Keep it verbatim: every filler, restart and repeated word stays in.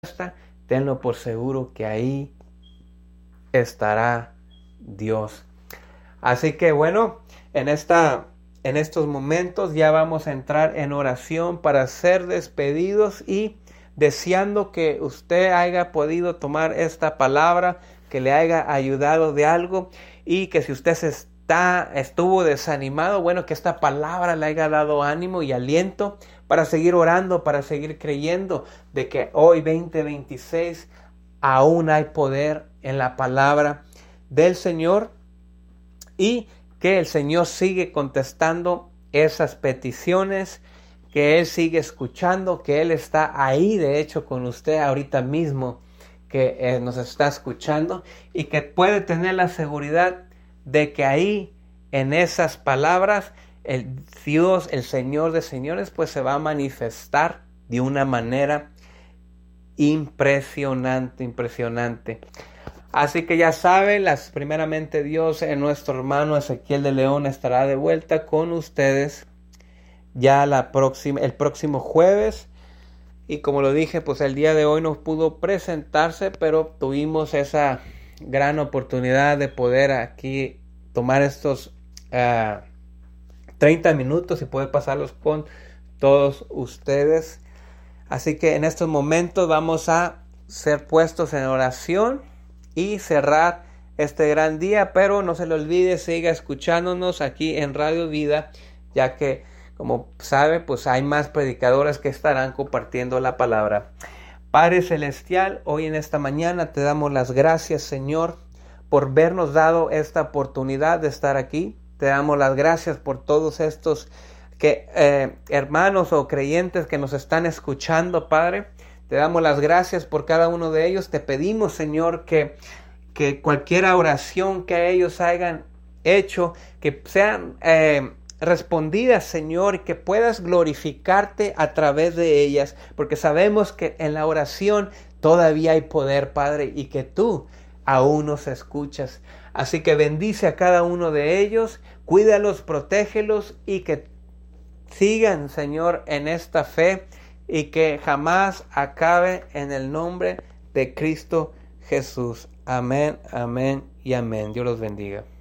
tenlo por seguro que ahí estará Dios. Así que bueno, en esta en estos momentos ya vamos a entrar en oración para ser despedidos, y deseando que usted haya podido tomar esta palabra, que le haya ayudado de algo, y que si usted se está estuvo desanimado, bueno, que esta palabra le haya dado ánimo y aliento para seguir orando, para seguir creyendo de que hoy veinte veintiséis aún hay poder en la palabra del Señor, y que el Señor sigue contestando esas peticiones, que Él sigue escuchando, que Él está ahí de hecho con usted ahorita mismo, que eh, nos está escuchando, y que puede tener la seguridad de que ahí en esas palabras el Dios, el Señor de señores, pues se va a manifestar de una manera impresionante, impresionante. Así que ya saben, las, primeramente Dios, en nuestro hermano Ezequiel de León estará de vuelta con ustedes ya la próxima, el próximo jueves. Y como lo dije, pues el día de hoy no pudo presentarse, pero tuvimos esa gran oportunidad de poder aquí tomar estos uh, treinta minutos y poder pasarlos con todos ustedes. Así que en estos momentos vamos a ser puestos en oración y cerrar este gran día, pero no se le olvide, siga escuchándonos aquí en Radio Vida, ya que, como sabe, pues hay más predicadores que estarán compartiendo la palabra. Padre Celestial, hoy en esta mañana te damos las gracias, Señor, por vernos dado esta oportunidad de estar aquí. Te damos las gracias por todos estos que, eh, hermanos o creyentes que nos están escuchando, Padre. Te damos las gracias por cada uno de ellos. Te pedimos, Señor, que, que cualquier oración que ellos hayan hecho, que sean eh, respondidas, Señor, y que puedas glorificarte a través de ellas, porque sabemos que en la oración todavía hay poder, Padre, y que tú aún nos escuchas. Así que bendice a cada uno de ellos, cuídalos, protégelos, y que sigan, Señor, en esta fe, y que jamás acabe, en el nombre de Cristo Jesús. Amén, amén y amén. Dios los bendiga.